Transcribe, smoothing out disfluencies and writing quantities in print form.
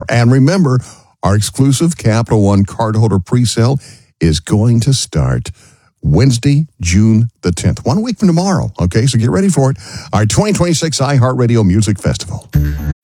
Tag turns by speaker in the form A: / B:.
A: And remember, our exclusive Capital One cardholder presale is going to start Wednesday, June the 10th, 1 week from tomorrow. Okay, so get ready for it. Our 2026 iHeartRadio Music Festival.